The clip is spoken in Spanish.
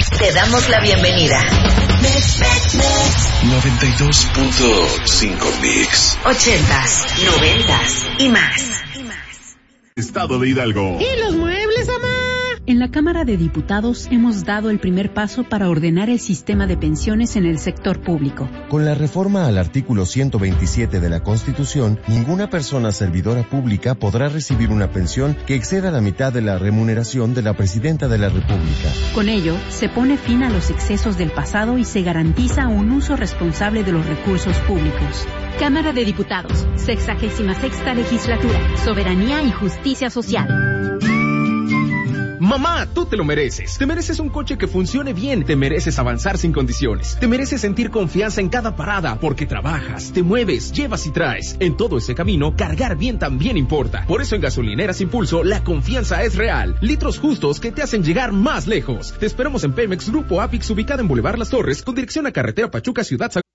Te damos la bienvenida. 92.5 Mix. 80s, 90s y más. Estado de Hidalgo. ¿Y los muebles, mamá? En la Cámara de Diputados hemos dado el primer paso para ordenar el sistema de pensiones en el sector público. Con la reforma al artículo 127 de la Constitución, ninguna persona servidora pública podrá recibir una pensión que exceda la mitad de la remuneración de la Presidenta de la República. Con ello, se pone fin a los excesos del pasado y se garantiza un uso responsable de los recursos públicos. Cámara de Diputados, 66ª Legislatura, Soberanía y Justicia Social. Mamá, tú te lo mereces. Te mereces un coche que funcione bien. Te mereces avanzar sin condiciones. Te mereces sentir confianza en cada parada porque trabajas, te mueves, llevas y traes. En todo ese camino, cargar bien también importa. Por eso en Gasolineras Impulso, la confianza es real. Litros justos que te hacen llegar más lejos. Te esperamos en Pemex Grupo Apix, ubicada en Boulevard Las Torres, con dirección a Carretera Pachuca, Ciudad San